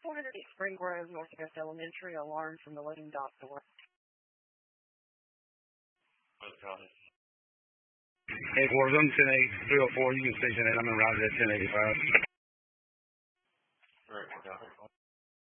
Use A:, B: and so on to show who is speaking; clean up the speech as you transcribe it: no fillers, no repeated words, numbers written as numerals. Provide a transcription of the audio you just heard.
A: 408 Spring Grove, Northwest Elementary, alarm from the loading dock door.
B: Headquarters, I'm 108, 304. You can station that. I'm in route at 1085.
C: All right,